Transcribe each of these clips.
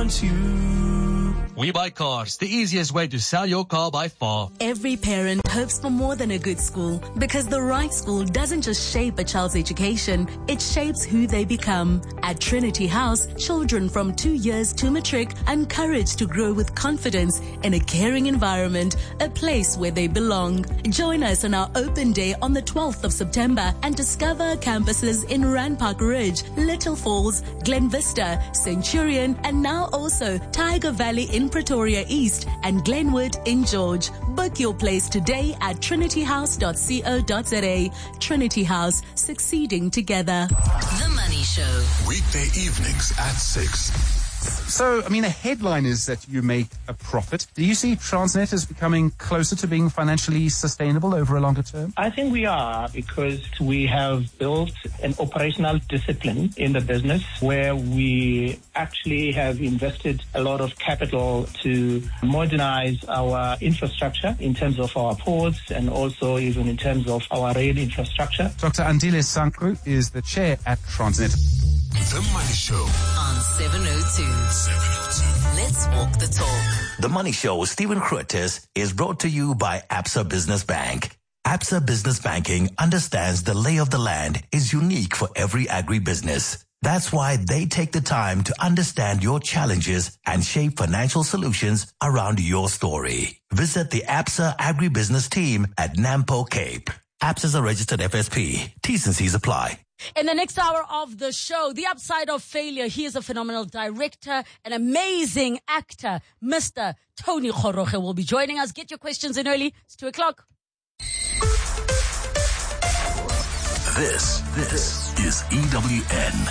want you. We Buy Cars, the easiest way to sell your car by far. Every parent hopes for more than a good school, because the right school doesn't just shape a child's education, it shapes who they become. At Trinity House, children from 2 years to matric are encouraged to grow with confidence in a caring environment, a place where they belong. Join us on our open day on the 12th of September and discover campuses in Rand Park Ridge, Little Falls, Glen Vista, Centurion, and now also Tiger Valley in Pretoria East and Glenwood in George. Book your place today at trinityhouse.co.za. Trinity House, succeeding together. The Money Show. Weekday evenings at 6. So, a headline is that you make a profit. Do you see Transnet as becoming closer to being financially sustainable over a longer term? I think we are, because we have built an operational discipline in the business where we actually have invested a lot of capital to modernize our infrastructure in terms of our ports and also even in terms of our rail infrastructure. Dr. Andile Sankru is the chair at Transnet. The Money Show on 702. Let's walk the talk. The Money Show with Stephen Curtis is brought to you by Absa Business Bank. Absa Business Banking understands the lay of the land is unique for every agribusiness. That's why they take the time to understand your challenges and shape financial solutions around your story. Visit the Absa Agribusiness team at Nampo Cape. Absa is a registered FSP. T's and C's apply. In the next hour of the show, The Upside of Failure. He is a phenomenal director, an amazing actor. Mr. Tony Kgoroge will be joining us. Get your questions in early. It's 2:00. This is EWN.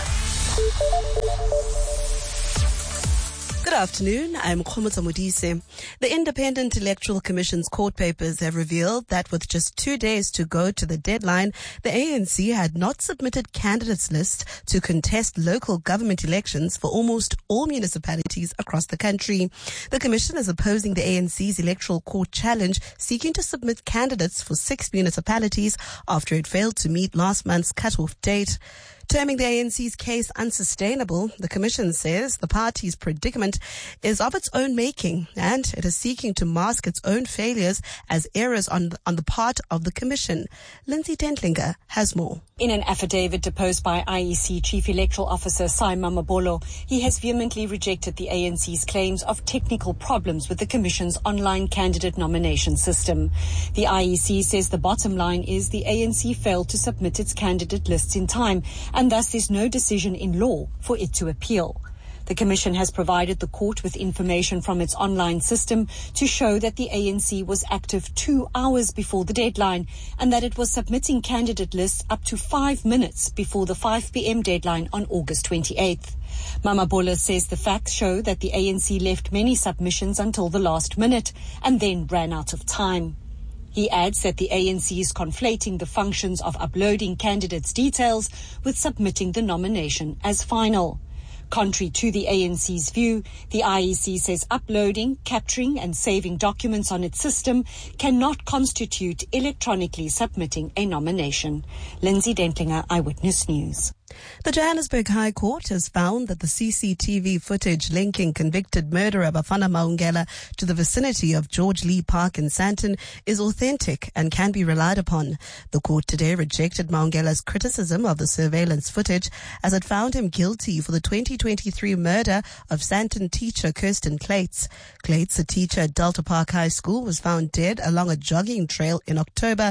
Good afternoon, I'm Khomotso Modise. The Independent Electoral Commission's court papers have revealed that with just 2 days to go to the deadline, the ANC had not submitted candidates lists to contest local government elections for almost all municipalities across the country. The Commission is opposing the ANC's electoral court challenge, seeking to submit candidates for 6 municipalities after it failed to meet last month's cut-off date. Terming the ANC's case unsustainable, the Commission says the party's predicament is of its own making and it is seeking to mask its own failures as errors on the part of the Commission. Lindsay Dentlinger has more. In an affidavit deposed by IEC Chief Electoral Officer Simon Mabolo, he has vehemently rejected the ANC's claims of technical problems with the Commission's online candidate nomination system. The IEC says the bottom line is the ANC failed to submit its candidate lists in time, and thus there's no decision in law for it to appeal. The Commission has provided the court with information from its online system to show that the ANC was active 2 hours before the deadline and that it was submitting candidate lists up to 5 minutes before the 5 p.m. deadline on August 28th. Mamabola says the facts show that the ANC left many submissions until the last minute and then ran out of time. He adds that the ANC is conflating the functions of uploading candidates' details with submitting the nomination as final. Contrary to the ANC's view, the IEC says uploading, capturing and saving documents on its system cannot constitute electronically submitting a nomination. Lindsay Dentlinger, Eyewitness News. The Johannesburg High Court has found that the CCTV footage linking convicted murderer Bafana Maungela to the vicinity of George Lee Park in Sandton is authentic and can be relied upon. The court today rejected Maungela's criticism of the surveillance footage as it found him guilty for the 2023 murder of Sandton teacher Kirsten Clates. Clates, a teacher at Delta Park High School, was found dead along a jogging trail in October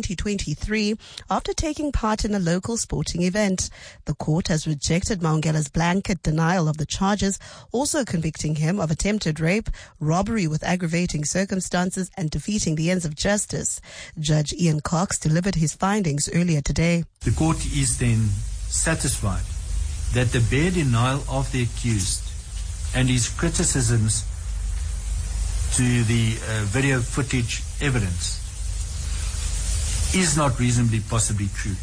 2023 after taking part in a local sporting event. The court has rejected Maungela's blanket denial of the charges, also convicting him of attempted rape, robbery with aggravating circumstances, and defeating the ends of justice. Judge Ian Cox delivered his findings earlier today. The court is then satisfied that the bare denial of the accused and his criticisms to the video footage evidence is not reasonably possibly true.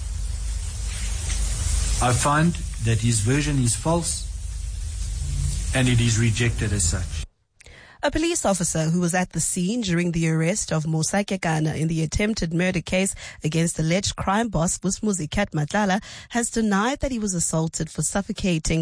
I find that his version is false and it is rejected as such. A police officer who was at the scene during the arrest of Musa Kekana in the attempted murder case against alleged crime boss Vusmuzi Kat Matlala has denied that he was assaulted or suffocated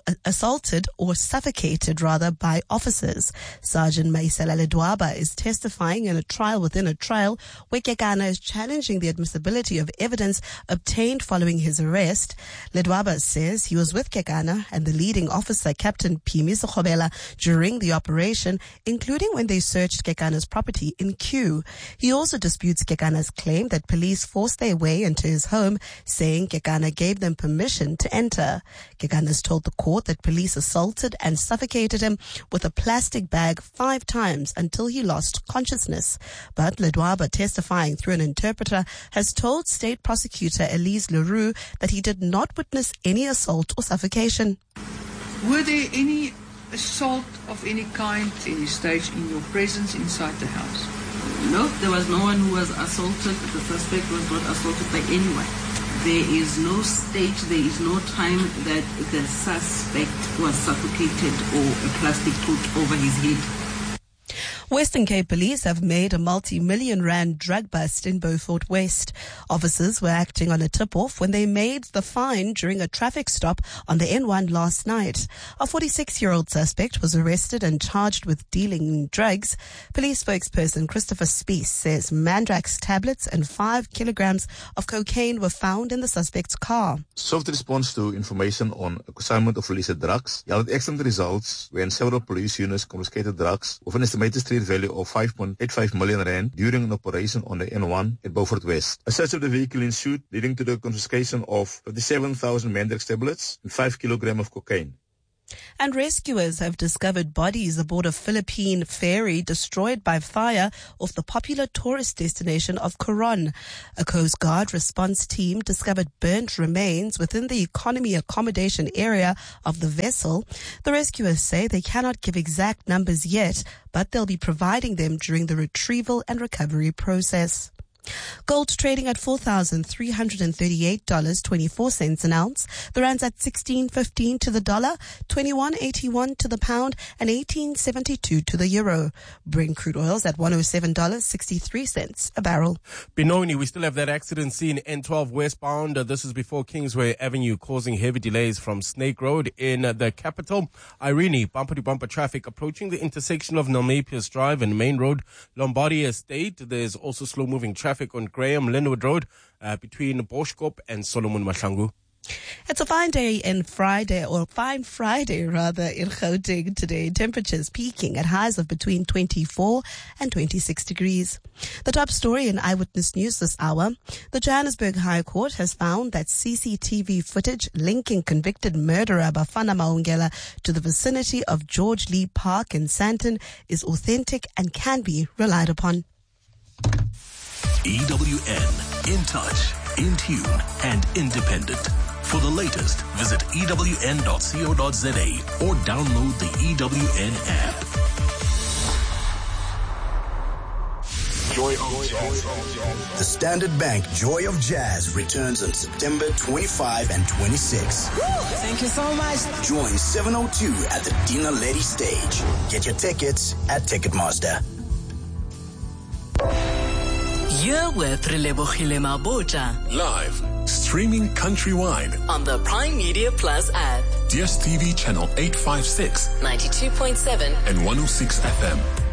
by officers. Sergeant Maisela Ledwaba is testifying in a trial within a trial where Kekana is challenging the admissibility of evidence obtained following his arrest. Ledwaba says he was with Kekana and the leading officer, Captain Pimi Sokhobela, during the operation, including when they searched Kekana's property in Kew. He also disputes Kekana's claim that police forced their way into his home, saying Kekana gave them permission to enter. Kekana has told the court that police assaulted and suffocated him with a plastic bag 5 times until he lost consciousness. But Ledwaba, testifying through an interpreter, has told State Prosecutor Elise Leroux that he did not witness any assault or suffocation. Were there any assault of any kind, any stage in your presence inside the house? No, there was no one who was assaulted. The suspect was not assaulted by anyone. There is no stage, there is no time that the suspect was suffocated or a plastic put over his head. Western Cape Police have made a multi-million rand drug bust in Beaufort West. Officers were acting on a tip-off when they made the find during a traffic stop on the N1 last night. A 46-year-old suspect was arrested and charged with dealing in drugs. Police spokesperson Christopher Spies says Mandrax tablets and 5 kilograms of cocaine were found in the suspect's car. Swift response to information on consignment of illicit drugs yielded excellent results when several police units confiscated drugs with an estimated street value of 5.85 million rand during an operation on the N1 at Beaufort West. A search of the vehicle ensued, leading to the confiscation of 57,000 Mandrax tablets and 5 kilograms of cocaine. And rescuers have discovered bodies aboard a Philippine ferry destroyed by fire off the popular tourist destination of Coron. A Coast Guard response team discovered burnt remains within the economy accommodation area of the vessel. The rescuers say they cannot give exact numbers yet, but they'll be providing them during the retrieval and recovery process. Gold trading at $4,338.24 an ounce. The rand's at 16.15 to the dollar, 21.81 to the pound, and 18.72 to the euro. Brent crude oil's at $107.63 a barrel. Benoni, we still have that accident scene N12 westbound. This is before Kingsway Avenue, causing heavy delays from Snake Road in the capital. Irene, bumper-to-bumper traffic approaching the intersection of Nelmapius Drive and Main Road, Lombardy Estate. There's also slow-moving traffic on Graham Linwood Road between Boschkop and Solomon Mahlangu. It's a fine day in Friday, or fine Friday rather, in Gauteng today. Temperatures peaking at highs of between 24 and 26 degrees. The top story in Eyewitness News this hour. The Johannesburg High Court has found that CCTV footage linking convicted murderer Bafana Maungela to the vicinity of George Lee Park in Sandton is authentic and can be relied upon. EWN, in touch, in tune, and independent. For the latest, visit ewn.co.za or download the EWN app. Joy of Jazz. The Standard Bank Joy of Jazz returns on September 25 and 26. Thank you so much. Join 702 at the Dina Lady stage. Get your tickets at Ticketmaster. You're with Relebogile Maboja. Live, streaming countrywide on the Prime Media Plus app. DSTV channel 856, 92.7 and 106 FM.